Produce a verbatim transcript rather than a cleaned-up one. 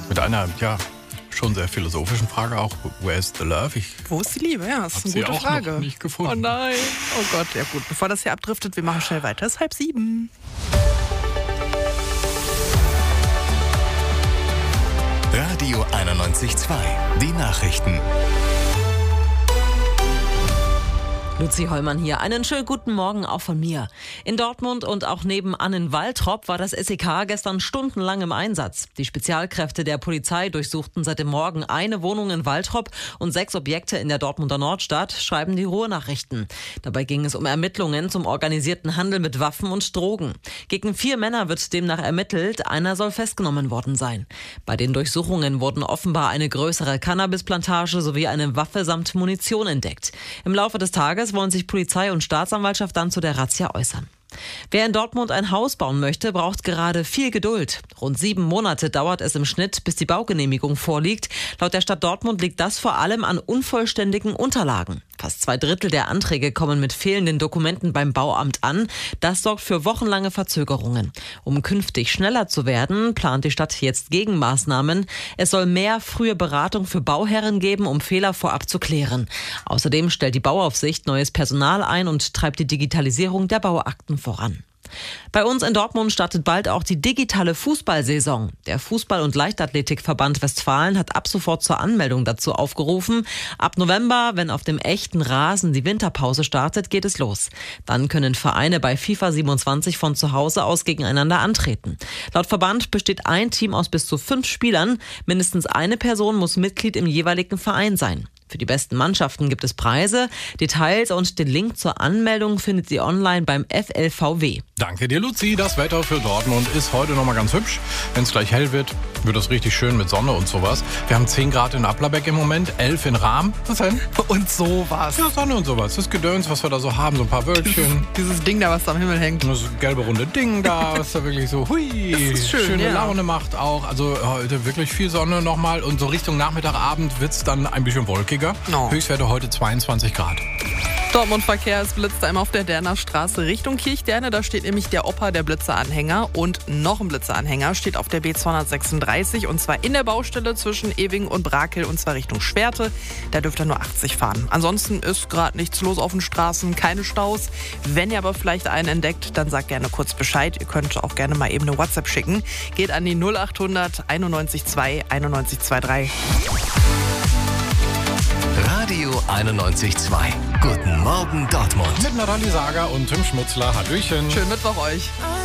Mit einer, ja, schon sehr philosophischen Frage auch. Where's the love? Ich Wo ist die Liebe? Ja, das ist eine sie gute auch Frage. noch nicht gefunden. Oh nein. Oh Gott, ja gut. Bevor das hier abdriftet, wir machen schnell weiter. Es ist halb sieben. Radio einundneunzig Komma zwei. Die Nachrichten. Luzi Hollmann hier. Einen schönen guten Morgen auch von mir. In Dortmund und auch nebenan in Waltrop war das S E K gestern stundenlang im Einsatz. Die Spezialkräfte der Polizei durchsuchten seit dem Morgen eine Wohnung in Waltrop und sechs Objekte in der Dortmunder Nordstadt, schreiben die Ruhrnachrichten. Dabei ging es um Ermittlungen zum organisierten Handel mit Waffen und Drogen. Gegen vier Männer wird demnach ermittelt, einer soll festgenommen worden sein. Bei den Durchsuchungen wurden offenbar eine größere Cannabisplantage sowie eine Waffe samt Munition entdeckt. Im Laufe des Tages wollen sich Polizei und Staatsanwaltschaft dann zu der Razzia äußern. Wer in Dortmund ein Haus bauen möchte, braucht gerade viel Geduld. Rund sieben Monate dauert es im Schnitt, bis die Baugenehmigung vorliegt. Laut der Stadt Dortmund liegt das vor allem an unvollständigen Unterlagen. Fast zwei Drittel der Anträge kommen mit fehlenden Dokumenten beim Bauamt an. Das sorgt für wochenlange Verzögerungen. Um künftig schneller zu werden, plant die Stadt jetzt Gegenmaßnahmen. Es soll mehr frühe Beratung für Bauherren geben, um Fehler vorab zu klären. Außerdem stellt die Bauaufsicht neues Personal ein und treibt die Digitalisierung der Bauakten voran. Bei uns in Dortmund startet bald auch die digitale Fußballsaison. Der Fußball- und Leichtathletikverband Westfalen hat ab sofort zur Anmeldung dazu aufgerufen. Ab November, wenn auf dem echten Rasen die Winterpause startet, geht es los. Dann können Vereine bei FIFA siebenundzwanzig von zu Hause aus gegeneinander antreten. Laut Verband besteht ein Team aus bis zu fünf Spielern. Mindestens eine Person muss Mitglied im jeweiligen Verein sein. Für die besten Mannschaften gibt es Preise. Details und den Link zur Anmeldung findet ihr online beim F L V W. Danke dir, Luzi. Das Wetter für Dortmund ist heute nochmal ganz hübsch. Wenn es gleich hell wird, wird es richtig schön mit Sonne und sowas. Wir haben zehn Grad in Applerbeck im Moment, elf in Rahm. Was denn? Und sowas. Ja, Sonne und sowas. Das Gedöns, was wir da so haben, so ein paar Wölkchen. Dieses Ding da, was da am Himmel hängt. Das gelbe runde Ding da, was da wirklich so hui, Das ist schön, schöne ja. Laune macht auch. Also heute wirklich viel Sonne nochmal. Und so Richtung Nachmittag, Abend wird es dann ein bisschen wolkiger. No. Höchstwerte heute zweiundzwanzig Grad. Dortmund-Verkehr, es blitzt einmal auf der Derner Straße Richtung Kirchderne. Da steht nämlich der Opa der Blitzeranhänger und noch ein Blitzeranhänger steht auf der B zweihundertsechsunddreißig und zwar in der Baustelle zwischen Ewing und Brakel und zwar Richtung Schwerte. Da dürft ihr nur achtzig fahren. Ansonsten ist gerade nichts los auf den Straßen, keine Staus. Wenn ihr aber vielleicht einen entdeckt, dann sagt gerne kurz Bescheid. Ihr könnt auch gerne mal eben eine WhatsApp schicken. Geht an die null achthundert einundneunzig zwei einundneunzig zweiunddreißig. Radio einundneunzig Komma zwei. Guten Morgen Dortmund. Mit Nathalie Sager und Tim Schmutzler. Hallöchen. Schönen Mittwoch euch.